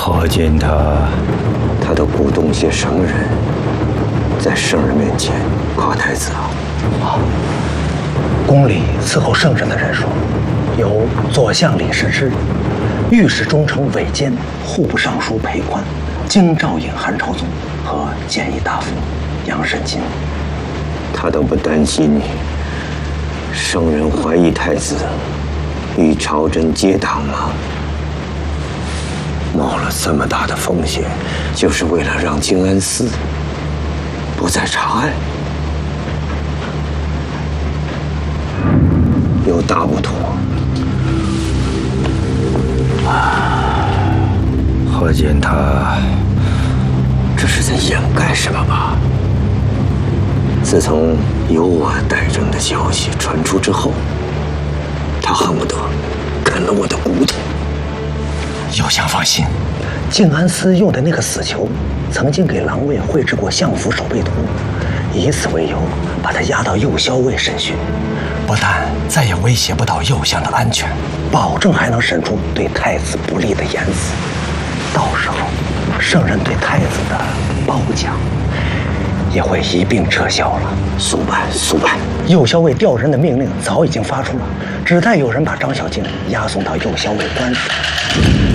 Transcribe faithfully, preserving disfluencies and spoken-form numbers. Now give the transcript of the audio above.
可见他，他都鼓动些圣人，在圣人面前夸太子啊！ 啊，宫里伺候圣人的人说，有左相李世之、御史中丞韦坚、户部尚书裴宽、京兆尹韩朝宗和谏议大夫杨慎钦。 他都不担心圣人怀疑太子与朝臣结党吗？冒了这么大的风险，就是为了让静安寺不再查案，有大不妥。可见他这是在掩盖什么吧？自从有我带政的消息传出之后，他恨不得啃了我的骨头。 右相放心，静安司用的那个死囚，曾经给狼卫绘制过相府守备图，以此为由把他押到右校尉审讯，不但再也威胁不到右相的安全，保证还能审出对太子不利的言辞。到时候，圣人对太子的褒奖也会一并撤销了。 速办，速办！ 右校尉调人的命令早已经发出了，只待有人把张小静押送到右校尉官署。